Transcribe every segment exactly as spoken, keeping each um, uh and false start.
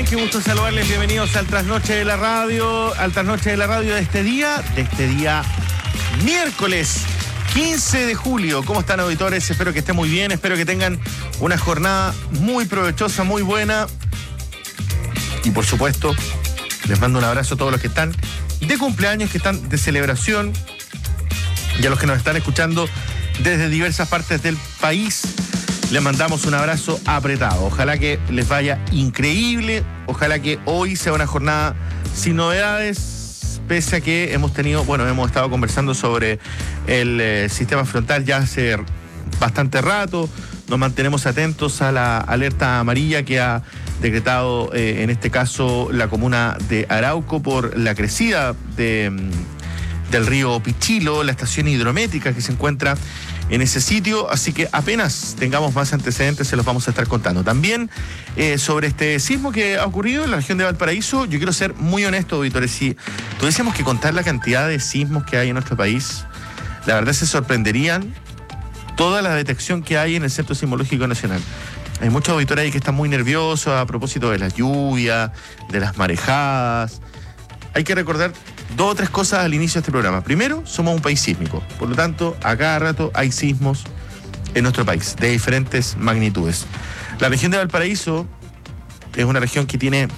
Qué gusto saludarles, bienvenidos al Trasnoche de la Radio, al Trasnoche de la Radio de este día, de este día miércoles quince de julio. ¿Cómo están, auditores? Espero que estén muy bien, espero que tengan una jornada muy provechosa, muy buena. Y por supuesto, les mando un abrazo a todos los que están de cumpleaños, que están de celebración, y a los que nos están escuchando desde diversas partes del país. Les mandamos un abrazo apretado. Ojalá que les vaya increíble. Ojalá que hoy sea una jornada sin novedades, pese a que hemos tenido, bueno, hemos estado conversando sobre el eh, sistema frontal ya hace bastante rato. Nos mantenemos atentos a la alerta amarilla que ha decretado, eh, en este caso, la comuna de Arauco por la crecida de, del río Pichilo, la estación hidrométrica que se encuentra en ese sitio, así que apenas tengamos más antecedentes se los vamos a estar contando. También eh, sobre este sismo que ha ocurrido en la región de Valparaíso, yo quiero ser muy honesto, auditores. Si tuviésemos que contar la cantidad de sismos que hay en nuestro país, la verdad se sorprenderían toda la detección que hay en el Centro Sismológico Nacional. Hay muchos auditores ahí que están muy nerviosos a propósito de las lluvias, de las marejadas. Hay que recordar dos o tres cosas al inicio de este programa. Primero, somos un país sísmico. Por lo tanto, a cada rato hay sismos en nuestro país, de diferentes magnitudes. La región de Valparaíso es una región que tiene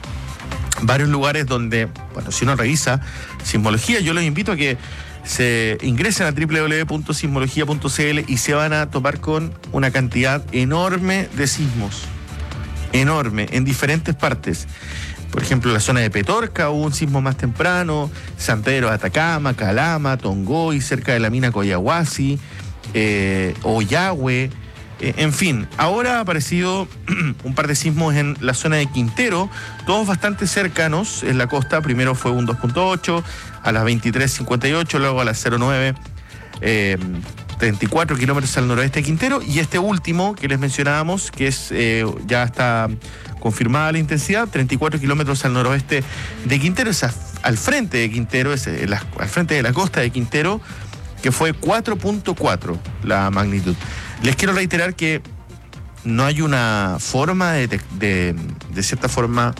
varios lugares donde, bueno, si uno revisa sismología, yo los invito a que se ingresen a doble u doble u doble u punto sismología punto c l y se van a topar con una cantidad enorme de sismos. Enorme, en diferentes partes. Por ejemplo, en la zona de Petorca hubo un sismo más temprano, San Pedro de Atacama, Calama, Tongoy, cerca de la mina Coyahuasi, eh, Ollagüe, eh, en fin. Ahora ha aparecido un par de sismos en la zona de Quintero, todos bastante cercanos en la costa. Primero fue un dos punto ocho a las veintitrés cincuenta y ocho, luego a las cero nueve, eh, treinta y cuatro kilómetros al noroeste de Quintero, y este último que les mencionábamos, que es eh, ya está confirmada la intensidad, treinta y cuatro kilómetros al noroeste de Quintero, es a, al frente de Quintero, es la, al frente de la costa de Quintero, que fue cuatro punto cuatro la magnitud. Les quiero reiterar que no hay una forma de, de, de cierta forma,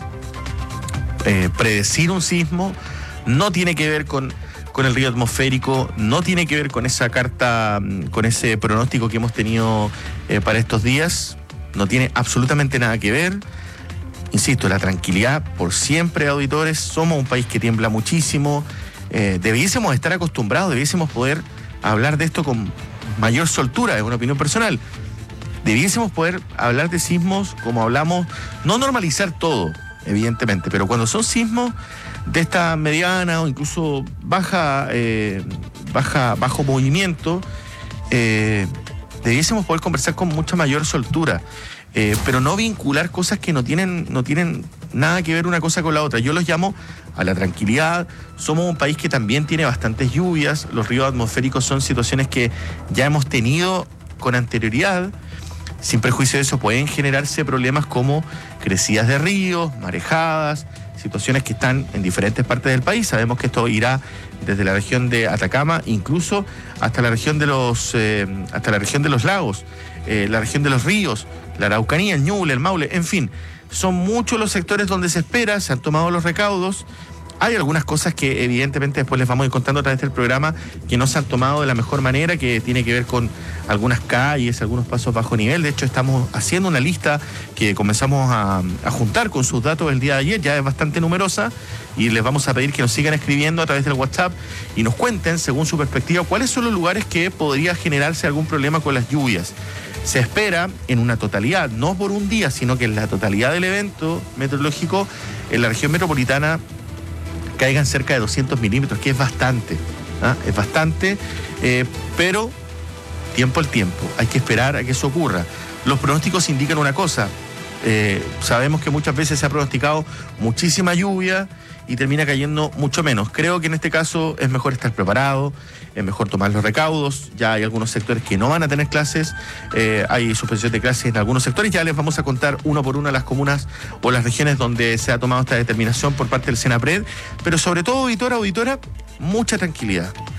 eh, predecir un sismo. No tiene que ver con, con el río atmosférico, no tiene que ver con esa carta, con ese pronóstico que hemos tenido eh, para estos días. No tiene absolutamente nada que ver. Insisto, la tranquilidad por siempre, auditores. Somos un país que tiembla muchísimo. Eh, debiésemos estar acostumbrados, debiésemos poder hablar de esto con mayor soltura, es una opinión personal. Debiésemos poder hablar de sismos como hablamos, no normalizar todo, evidentemente, pero cuando son sismos de esta mediana o incluso baja, eh, baja bajo movimiento, eh, debiésemos poder conversar con mucha mayor soltura. Eh, pero no vincular cosas que no tienen, no tienen nada que ver una cosa con la otra. Yo los llamo a la tranquilidad. Somos un país que también tiene bastantes lluvias. Los ríos atmosféricos son situaciones que ya hemos tenido con anterioridad. Sin perjuicio de eso, pueden generarse problemas como crecidas de ríos, marejadas, situaciones que están en diferentes partes del país. Sabemos que esto irá desde la región de Atacama, incluso hasta la región de los, eh, hasta la región de los lagos, eh, la región de los ríos, la Araucanía, el Ñuble, el Maule, en fin. Son muchos los sectores donde se espera, se han tomado los recaudos. Hay algunas cosas que evidentemente después les vamos a ir contando a través del programa que no se han tomado de la mejor manera, que tiene que ver con algunas calles, algunos pasos bajo nivel. De hecho, estamos haciendo una lista que comenzamos a, a juntar con sus datos el día de ayer, ya es bastante numerosa, y les vamos a pedir que nos sigan escribiendo a través del WhatsApp y nos cuenten, según su perspectiva, cuáles son los lugares que podría generarse algún problema con las lluvias. Se espera en una totalidad, no por un día, sino que en la totalidad del evento meteorológico, en la región metropolitana caigan cerca de doscientos milímetros, que es bastante, ¿ah? Es bastante, eh, pero tiempo al tiempo, hay que esperar a que eso ocurra. Los pronósticos indican una cosa, eh, sabemos que muchas veces se ha pronosticado muchísima lluvia y termina cayendo mucho menos. Creo que en este caso es mejor estar preparado, es mejor tomar los recaudos. Ya hay algunos sectores que no van a tener clases, eh, hay suspensión de clases en algunos sectores. Ya les vamos a contar uno por uno las comunas o las regiones donde se ha tomado esta determinación por parte del Senapred, pero sobre todo, auditora, auditora, mucha tranquilidad.